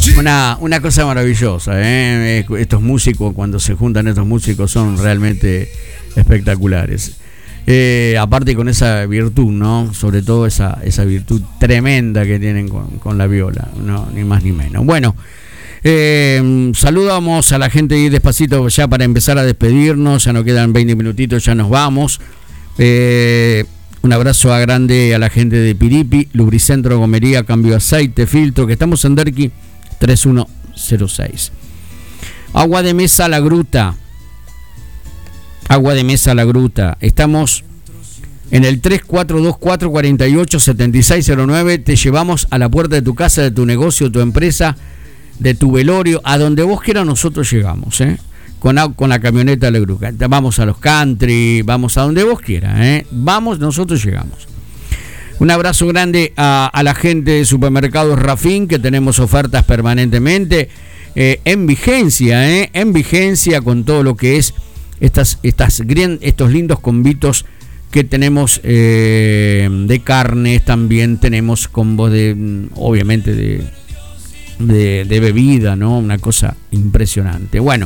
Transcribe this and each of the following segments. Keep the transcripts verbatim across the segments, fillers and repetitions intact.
Una, una cosa maravillosa, ¿eh? Estos músicos, cuando se juntan estos músicos, son realmente espectaculares. Eh, aparte con esa virtud, ¿no? Sobre todo esa, esa virtud tremenda que tienen con, con la viola, no, ni más ni menos. Bueno, eh, saludamos a la gente ahí despacito ya para empezar a despedirnos. Ya nos quedan veinte minutitos, ya nos vamos. Eh, un abrazo a grande a la gente de Piripi, Lubricentro, Gomería, cambio de aceite, filtro, que estamos en Derqui tres uno cero seis. Agua de mesa La Gruta. Agua de mesa La Gruta. Estamos en el tres cuatro dos cuatro, cuatro ocho, siete seis cero nueve. Te llevamos a la puerta de tu casa, de tu negocio, tu empresa, de tu velorio, a donde vos quieras nosotros llegamos, ¿eh? Con, con la camioneta de La Gruta. Vamos a los country, vamos a donde vos quieras, ¿eh? Vamos, nosotros llegamos. Un abrazo grande a, a la gente de Supermercados Rafín, que tenemos ofertas permanentemente eh, en vigencia, ¿eh? En vigencia con todo lo que es estas, estas estos lindos combitos que tenemos eh, de carnes. También tenemos combos de, obviamente, de, de, de bebida, ¿no? Una cosa impresionante. Bueno,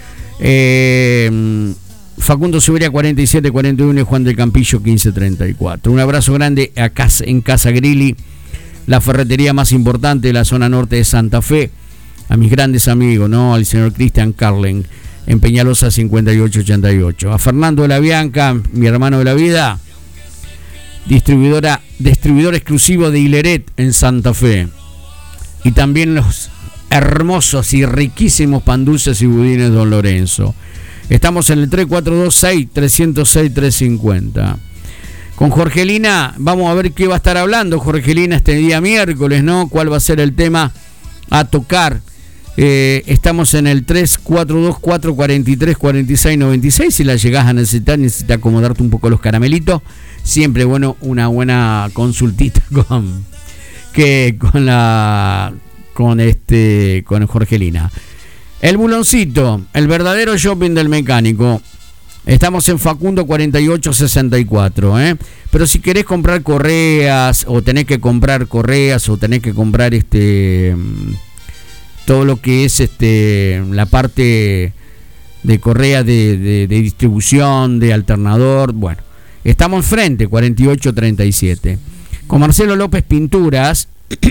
eh, Facundo Suberia cuarenta y siete cuarenta y uno y Juan del Campillo quince treinta y cuatro. Un abrazo grande a casa, en Casa Grilli, la ferretería más importante de la zona norte de Santa Fe. A mis grandes amigos, ¿no? Al señor Cristian Carlen en Peñalosa cincuenta y ocho ochenta y ocho. A Fernando de la Bianca, mi hermano de la vida, distribuidora, distribuidor exclusivo de Hileret en Santa Fe. Y también los hermosos y riquísimos pan dulces y budines Don Lorenzo. Estamos en el tres cuatro dos seis, tres cero seis, tres cinco cero. Con Jorgelina vamos a ver qué va a estar hablando Jorgelina este día miércoles, ¿no? ¿Cuál va a ser el tema a tocar? Eh, estamos en el tres cuatro dos cuatro, cuatro tres, cuatro seis nueve seis. Si la llegás a necesitar, necesitas acomodarte un poco los caramelitos. Siempre bueno, una buena consultita con que con la con este con Jorgelina. El Buloncito, el verdadero shopping del mecánico. Estamos en Facundo cuarenta y ocho sesenta y cuatro, ¿eh? Pero si querés comprar correas, o tenés que comprar correas, o tenés que comprar este todo lo que es este la parte de correa de, de, de distribución, de alternador, bueno, estamos enfrente, cuarenta y ocho treinta y siete. Con Marcelo López Pinturas.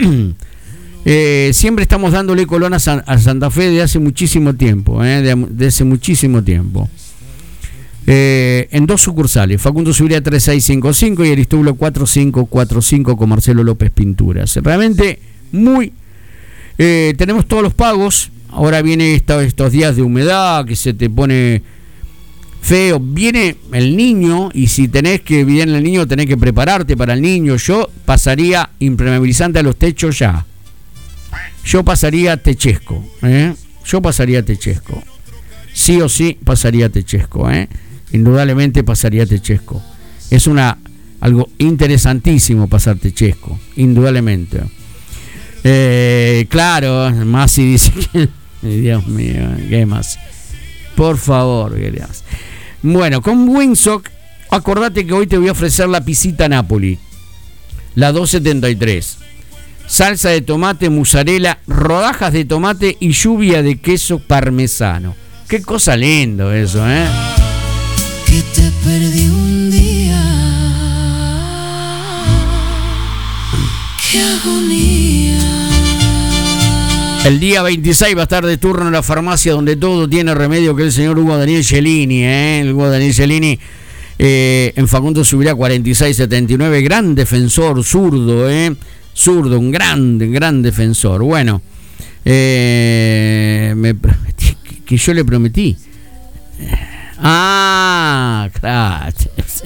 Eh, siempre estamos dándole colón a, San, a Santa Fe de hace muchísimo tiempo, eh, de, de hace muchísimo tiempo. Eh, en dos sucursales, Facundo Subiría tres seis cinco cinco y Aristóbulo cuatro cinco cuatro cinco con Marcelo López Pinturas. Realmente muy... Eh, tenemos todos los pagos. Ahora viene esta, estos días de humedad que se te pone feo. Viene el niño y si tenés que viene el niño tenés que prepararte para el niño. Yo pasaría impermeabilizante a los techos ya. Yo pasaría Techesco, ¿eh? Yo pasaría Techesco. Sí o sí pasaría Techesco, ¿eh? Indudablemente pasaría Techesco. Es una algo interesantísimo pasar Techesco, indudablemente. Eh, claro, Masi dice que... Dios mío, ¿qué más? Por favor, ¿qué más? Bueno, con Wingsock, acordate que hoy te voy a ofrecer la pisita Napoli, la dos setenta y tres. Salsa de tomate, mozzarella, rodajas de tomate y lluvia de queso parmesano. Qué cosa lindo eso, ¿eh? Que te perdí un día. Qué agonía. El día veintiséis va a estar de turno en la farmacia donde todo tiene remedio, que es el señor Hugo Daniel Cellini, ¿eh? El Hugo Daniel Cellini, eh, en Facundo Subiría cuarenta y seis setenta y nueve, gran defensor, zurdo, ¿eh? Zurdo, un gran, gran defensor. Bueno, eh, me prometí, que, que yo le prometí. Ah, claro.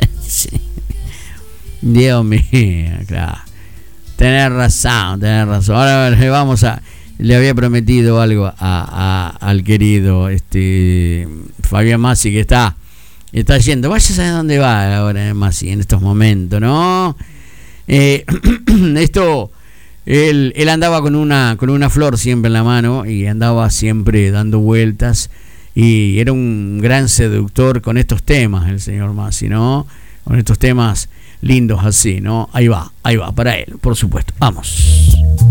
Dios mío, claro. Tenés razón, tenés razón. Ahora le vamos a, le había prometido algo a, a, al querido este Fabián Masi, que está, está yendo. Vaya a saber dónde va ahora Masi en estos momentos, ¿no? Eh, esto, él, él andaba con una, con una flor siempre en la mano y andaba siempre dando vueltas y era un gran seductor con estos temas, el señor Masi, ¿no? Con estos temas lindos así, ¿no? Ahí va, ahí va, para él, por supuesto. Vamos.